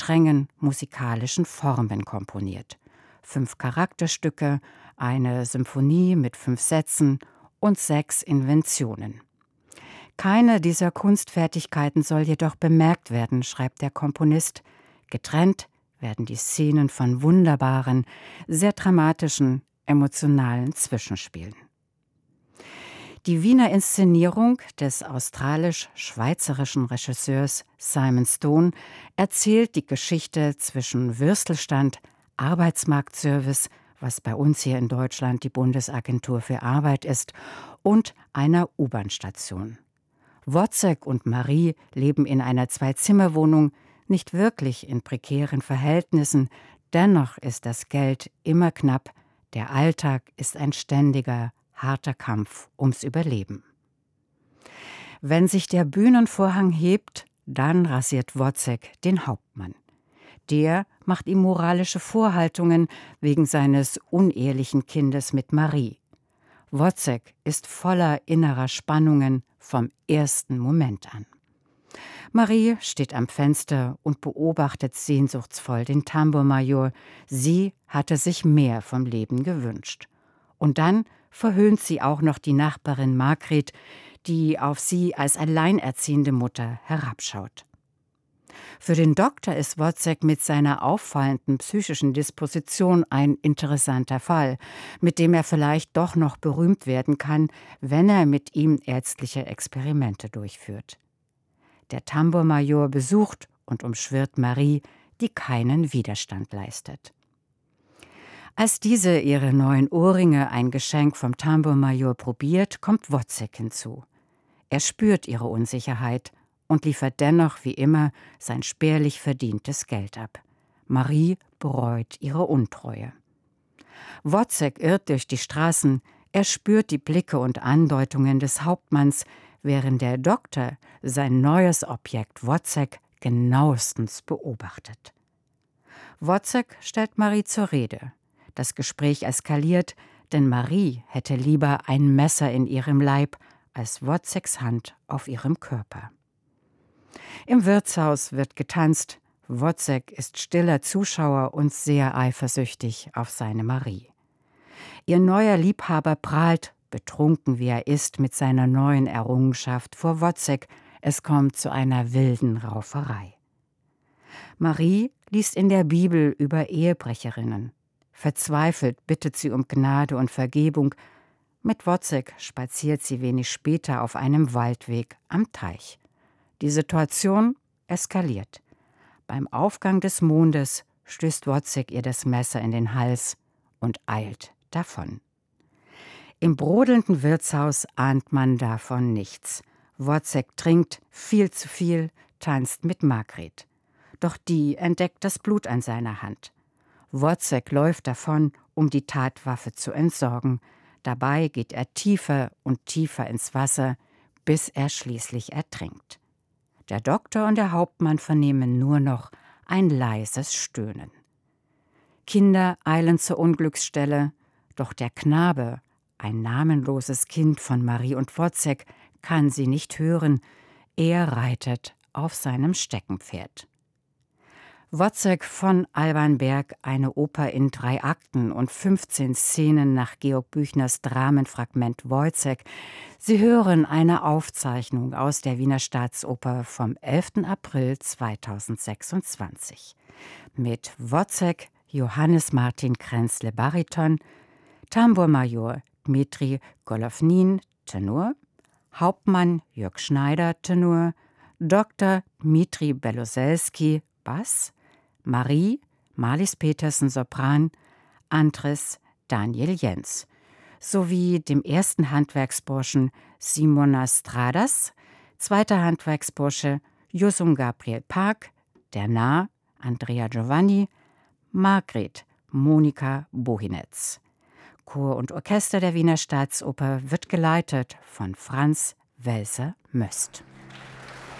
strengen musikalischen Formen komponiert. 5 Charakterstücke, eine Symphonie mit 5 Sätzen und 6 Inventionen. Keine dieser Kunstfertigkeiten soll jedoch bemerkt werden, schreibt der Komponist. Getrennt werden die Szenen von wunderbaren, sehr dramatischen, emotionalen Zwischenspielen. Die Wiener Inszenierung des australisch-schweizerischen Regisseurs Simon Stone erzählt die Geschichte zwischen Würstelstand, Arbeitsmarktservice, was bei uns hier in Deutschland die Bundesagentur für Arbeit ist, und einer U-Bahn-Station. Wozzeck und Marie leben in einer 2-Zimmer-Wohnung, nicht wirklich in prekären Verhältnissen, dennoch ist das Geld immer knapp, der Alltag ist ein ständiger, harter Kampf ums Überleben. Wenn sich der Bühnenvorhang hebt, dann rasiert Wozzeck den Hauptmann. Der macht ihm moralische Vorhaltungen wegen seines unehelichen Kindes mit Marie. Wozzeck ist voller innerer Spannungen vom ersten Moment an. Marie steht am Fenster und beobachtet sehnsuchtsvoll den Tambourmajor. Sie hatte sich mehr vom Leben gewünscht. Und dann verhöhnt sie auch noch die Nachbarin Margret, die auf sie als alleinerziehende Mutter herabschaut. Für den Doktor ist Wozzeck mit seiner auffallenden psychischen Disposition ein interessanter Fall, mit dem er vielleicht doch noch berühmt werden kann, wenn er mit ihm ärztliche Experimente durchführt. Der Tambourmajor besucht und umschwirrt Marie, die keinen Widerstand leistet. Als diese ihre neuen Ohrringe, ein Geschenk vom Tambourmajor, probiert, kommt Wozzeck hinzu. Er spürt ihre Unsicherheit und liefert dennoch wie immer sein spärlich verdientes Geld ab. Marie bereut ihre Untreue. Wozzeck irrt durch die Straßen, er spürt die Blicke und Andeutungen des Hauptmanns, während der Doktor sein neues Objekt Wozzeck genauestens beobachtet. Wozzeck stellt Marie zur Rede. Das Gespräch eskaliert, denn Marie hätte lieber ein Messer in ihrem Leib als Wozzecks Hand auf ihrem Körper. Im Wirtshaus wird getanzt. Wozzeck ist stiller Zuschauer und sehr eifersüchtig auf seine Marie. Ihr neuer Liebhaber prahlt, betrunken wie er ist, mit seiner neuen Errungenschaft vor Wozzeck. Es kommt zu einer wilden Rauferei. Marie liest in der Bibel über Ehebrecherinnen. Verzweifelt bittet sie um Gnade und Vergebung. Mit Wozzeck spaziert sie wenig später auf einem Waldweg am Teich. Die Situation eskaliert. Beim Aufgang des Mondes stößt Wozzeck ihr das Messer in den Hals und eilt davon. Im brodelnden Wirtshaus ahnt man davon nichts. Wozzeck trinkt viel zu viel, tanzt mit Margret. Doch die entdeckt das Blut an seiner Hand. Wozzeck läuft davon, um die Tatwaffe zu entsorgen. Dabei geht er tiefer und tiefer ins Wasser, bis er schließlich ertrinkt. Der Doktor und der Hauptmann vernehmen nur noch ein leises Stöhnen. Kinder eilen zur Unglücksstelle, doch der Knabe, ein namenloses Kind von Marie und Wozzeck, kann sie nicht hören. Er reitet auf seinem Steckenpferd. Wozzeck von Alban Berg, eine Oper in 3 Akten und 15 Szenen nach Georg Büchners Dramenfragment Woyzeck. Sie hören eine Aufzeichnung aus der Wiener Staatsoper vom 11. April 2026. Mit Wozzeck Johannes Martin Kränzle Bariton, Tambourmajor Dmitri Golovnin Tenor, Hauptmann Jörg Schneider Tenor, Dr. Dmitri Beloselski Bass, Marie Marlies Petersen Sopran, Andres Daniel Jens, sowie dem ersten Handwerksburschen Simona Stradas, zweiter Handwerksbursche Jusum Gabriel Park, der Narr Andrea Giovanni, Margret Monika Bohinetz. Chor und Orchester der Wiener Staatsoper wird geleitet von Franz Welser-Möst.